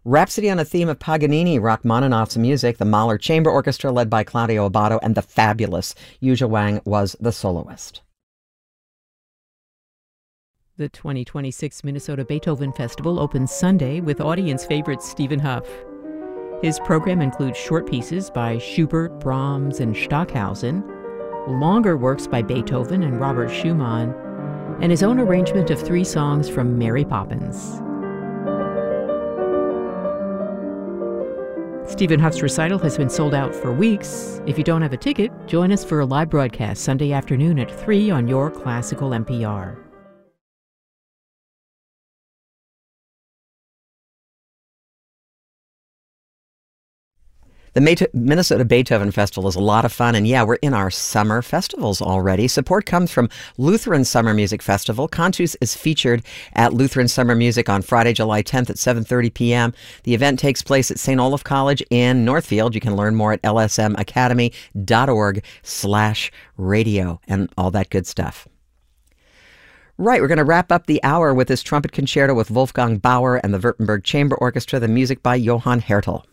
Rhapsody on a Theme of Paganini, Rachmaninoff's music. The Mahler Chamber Orchestra, led by Claudio Abbado, and the fabulous Yu Zhiwang was the soloist. The 2026 Minnesota Beethoven Festival opens Sunday with audience favorite Stephen Hough. His program includes short pieces by Schubert, Brahms, and Stockhausen, longer works by Beethoven and Robert Schumann, and his own arrangement of 3 songs from Mary Poppins. Stephen Hough's recital has been sold out for weeks. If you don't have a ticket, join us for a live broadcast Sunday afternoon at 3 on your classical NPR. The Minnesota Beethoven Festival is a lot of fun, and yeah, we're in our summer festivals already. Support comes from Lutheran Summer Music Festival. Cantus is featured at Lutheran Summer Music on Friday, July 10th at 7:30 p.m. The event takes place at St. Olaf College in Northfield. You can learn more at lsmacademy.org/radio and all that good stuff. Right, we're going to wrap up the hour with this trumpet concerto with Wolfgang Bauer and the Württemberg Chamber Orchestra, the music by Johann Hertel.